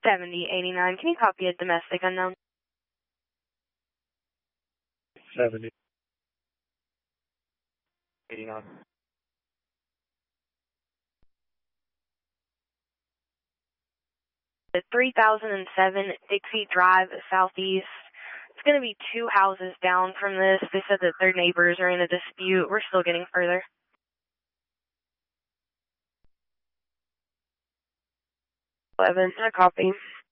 7089. Can you copy a domestic unknown? 7089. The 3007 Dixie Drive, Southeast. It's going to be 2 houses down from this. They said that their neighbors are in a dispute. We're still getting further. 11, I copy.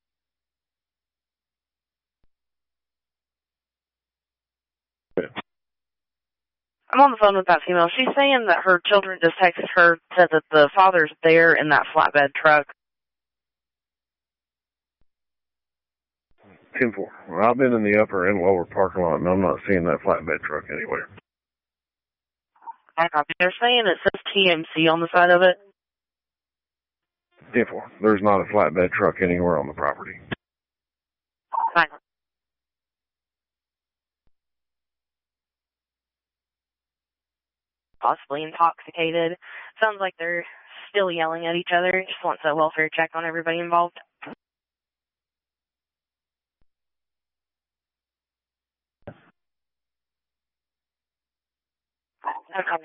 I'm on the phone with that female. She's saying that her children just texted her, said that the father's there in that flatbed truck. 10-4. Well, I've been in the upper and lower parking lot, and I'm not seeing that flatbed truck anywhere. I copy. They're saying it says TMC on the side of it. 10-4. There's not a flatbed truck anywhere on the property. Fine. Possibly intoxicated. Sounds like they're still yelling at each other. Just wants a welfare check on everybody involved. I copy.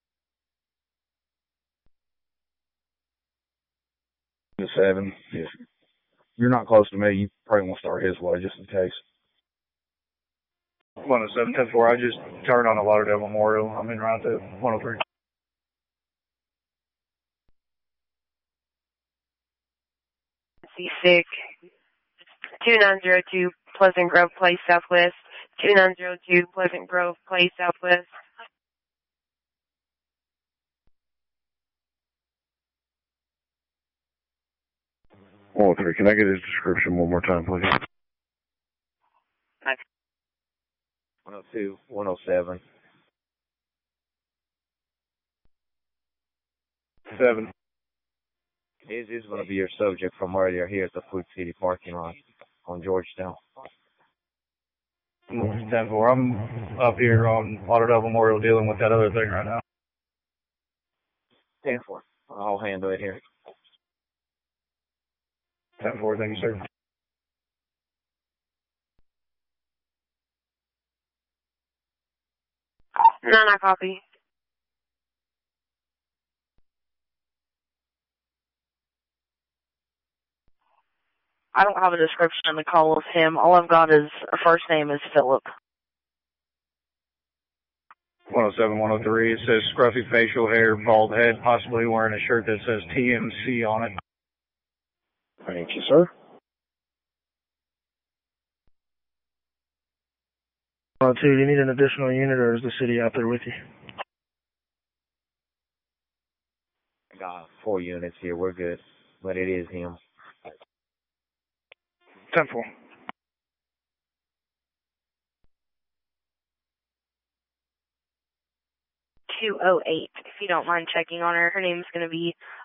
7. Yes. You're not close to me. You probably want to start his way just in case. 107, 10-4. I just turned on the Lauderdale Memorial. I'm in right at 103. C6 2902 Pleasant Grove Place Southwest. 2902 Pleasant Grove Place Southwest. Oh, 3. Can I get his description one more time, please? 102, 107. 7. His is going to be your subject from earlier here at the Food City parking lot on Georgetown. 10-4. I'm up here on Lauderdale Memorial dealing with that other thing right now. 10-4. I'll handle it here. 10-4, thank you, sir. No, not copy. I don't have a description in the call of him. All I've got is a first name is Philip. 107, 103. It says scruffy facial hair, bald head, possibly wearing a shirt that says TMC on it. Thank you, sir. 102, do you need an additional unit, or is the city out there with you? I got 4 units here. We're good. But it is him. 10-4. 208, if you don't mind checking on her. Her name's going to be